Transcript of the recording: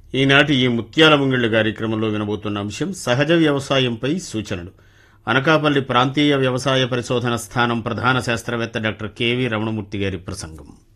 ఈనాటి ఈ ముత్యాల ముంగిళ్లు కార్యక్రమంలో వినబోతున్న అంశం సహజ వ్యవసాయంపై సూచనలు. అనకాపల్లి ప్రాంతీయ వ్యవసాయ పరిశోధన స్థానం ప్రధాన శాస్త్రవేత్త డాక్టర్ కెవి రమణమూర్తి గారి ప్రసంగం.